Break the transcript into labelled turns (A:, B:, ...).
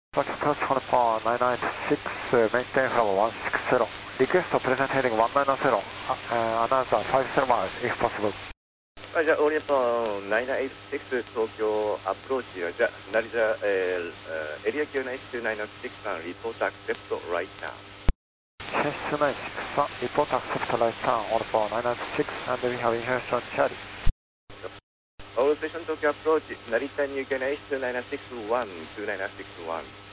A: Approach for 996, maintain level 160. Request present heading 190, another 50 miles if possible.
B: はい、じゃあ、オーリエント986東京アプローチ、じゃあ、成田、エリア99296 and report accept right now.
A: 996, report accept right now, all for 996, and we have information Charlie.
B: All station Tokyo approach, Narita New Ganesh 2961, 2961.